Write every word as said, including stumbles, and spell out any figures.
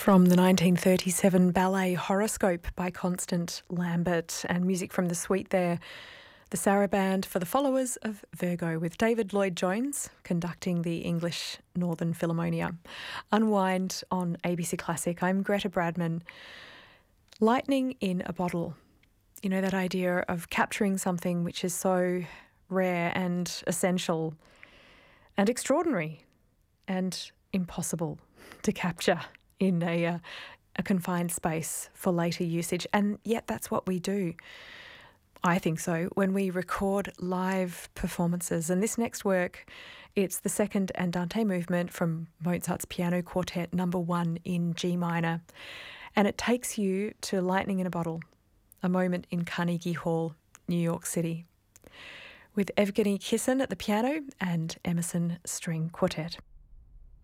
From the nineteen thirty-seven ballet Horoscope by Constant Lambert, and music from the suite there, the Saraband for the Followers of Virgo, with David Lloyd-Jones conducting the English Northern Philharmonia. Unwind on A B C Classic. I'm Greta Bradman. Lightning in a bottle. You know, that idea of capturing something which is so rare and essential and extraordinary and impossible to capture in a, uh, a confined space for later usage. And yet that's what we do. I think so, when we record live performances. And this next work, it's the second Andante movement from Mozart's Piano Quartet number one in G minor. And it takes you to Lightning in a Bottle, a moment in Carnegie Hall, New York City, with Evgeny Kissin at the piano and Emerson String Quartet.